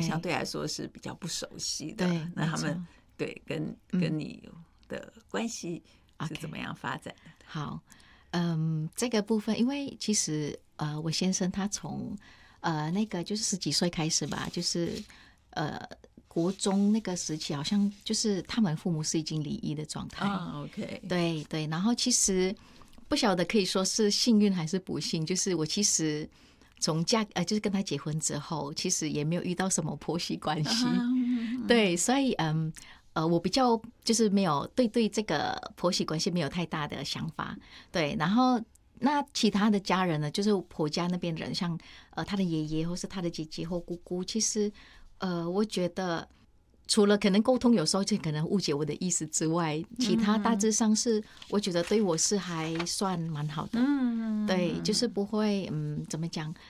相对来说是比较不熟悉的。 对， 那他们对跟你的关系是怎么样发展的？ 好，这个部分，因为其实我先生他从那个就是10几岁开始吧，就是国中那个时期，好像就是他们父母是已经离异的状态。 OK， 对对，然后其实不晓得可以说是幸运还是不幸，就是我其实从就是跟他结婚之后，其实也没有遇到什么婆媳关系。对，所以我比较就是没有对这个婆媳关系没有太大的想法。对，然后那其他的家人呢，就是婆家那边人，像他的爷爷或是他的姐姐或姑姑，其实我觉得除了可能沟通有时候就可能误解我的意思之外，其他大致上是我觉得对我是还算蛮好的。对，就是不会怎么讲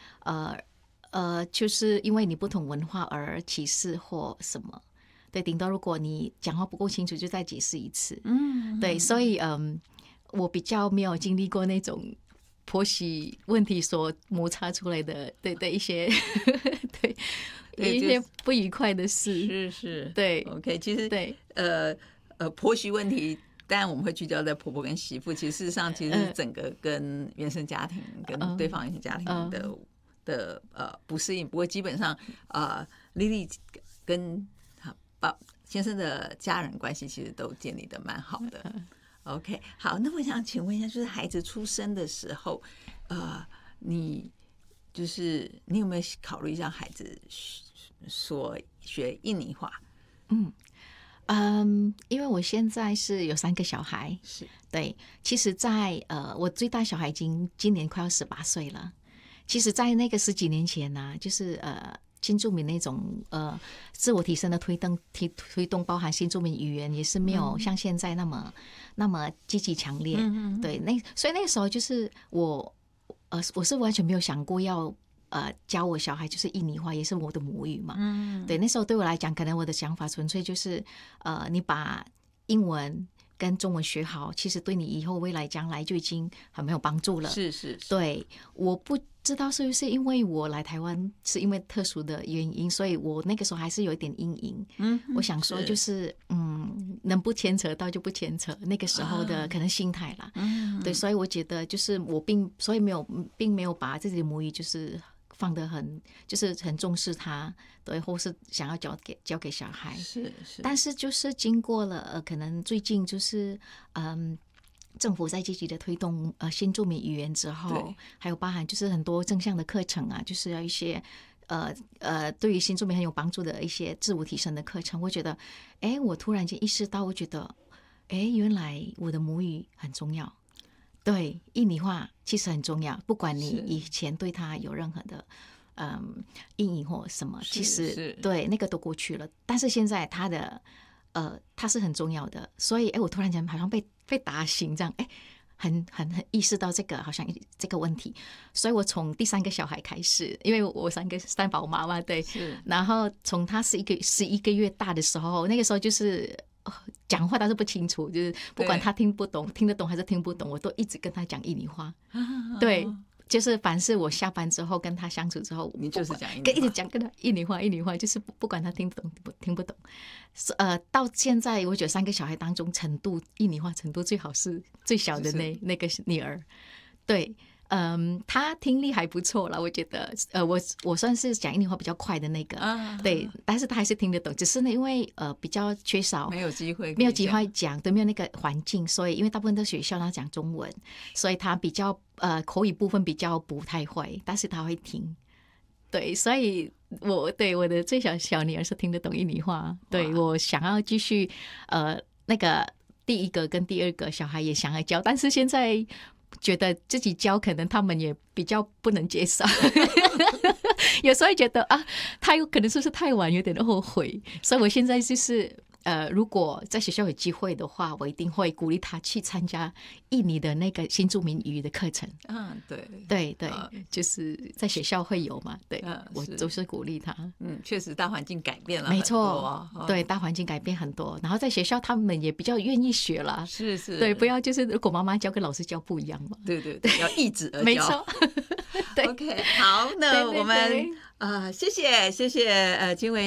就是因为你不同文化而歧视或什么。对，顶多如果你讲话不够清楚，就再解释一次。对，所以我比较没有经历过那种婆媳问题所摩擦出来的对一些对一些不愉快的事。 是， 对 OK， 其实对婆媳问题。当然我们会聚焦在婆婆跟媳妇，其实事实上其实整个跟原生家庭跟对方原生家庭的不适应。不过基本上Lily 跟先生的家人关系其实都建立的蛮好的。OK， 好，那我想请问一下，就是孩子出生的时候，你有没有考虑让孩子所学印尼话？ 因为我现在是有3个小孩， 是对，其实在我最大小孩今年快要18岁了。其实在那个10几年前呢，就是新住民那种自我提升的推动，包含新住民语言也是没有像现在那么积极强烈。对，所以那个时候就是我是完全没有想过要教我小孩就是印尼话，也是我的母语嘛。对，那时候对我来讲，可能我的想法纯粹就是你把英文跟中文学好，其实对你以后未来将来就已经很没有帮助了。 是， 对，我不知道是不是因为我来台湾是因为特殊的原因，所以我那个时候还是有一点阴影。我想说就是能不牵扯到就不牵扯，那个时候的可能心态啦。对，所以我觉得就是我并没有把自己的母语就是放得就是很重视它，对，或是想要教给小孩。 是， 但是就是经过了可能最近就是政府在积极的推动新住民语言之后，还有包含就是很多正向的课程啊，就是要一些对于新住民很有帮助的一些自我提升的课程。我觉得我突然间意识到，我觉得原来我的母语很重要。对，印尼话其实很重要，不管你以前对它有任何的阴影或什么，其实对那个都过去了。但是现在它是很重要的，所以我突然间好像被打醒这样，很意识到这个好像这个问题。所以我从第3个小孩开始，因为我3宝妈嘛，对，然后从他11个月大的时候，那个时候就是讲话他是不清楚，就是不管他听得懂还是听不懂，我都一直跟他讲印尼话。对，就是凡是我下班之后跟他相处之后， 你就是讲印尼话， 一直讲跟他印尼话，就是不管他听不懂听不懂。到现在我觉得3个小孩当中印尼话程度最好是最小的那个女儿。对，他听力还不错啦，我觉得我算是讲印尼话比较快的那个。对，但是他还是听得懂，只是呢因为比较缺少， 没有机会讲，对，没有那个环境，所以因为大部分的学校他讲中文，所以他比较口语部分比较不太会，但是他会听。对，所以对我的最小女儿是听得懂印尼话。对，我想要继续那个第1个跟第2个小孩也想要教，但是现在觉得自己教可能他们也比较不能接受有时候觉得他有可能是不是太晚，有点后悔。所以我现在就是如果在学校有机会的话，我一定会鼓励他去参加印尼的那个新住民语的课程。对，就是在学校会有嘛。对，我都是鼓励他。 确实大环境改变了很多。 没错，对，大环境改变很多，然后在学校他们也比较愿意学了。 是， 对，不要就是如果妈妈教跟老师教不一样嘛。 对，要易子而教。 没错。对 OK， 好，那我们谢谢金维